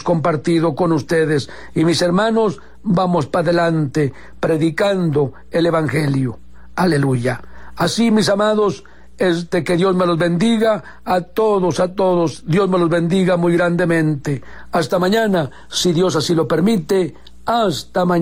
compartido con ustedes. Y mis hermanos, vamos para adelante predicando el Evangelio. Aleluya. Así, mis amados, que Dios me los bendiga a todos, Dios me los bendiga muy grandemente. Hasta mañana, si Dios así lo permite, hasta mañana.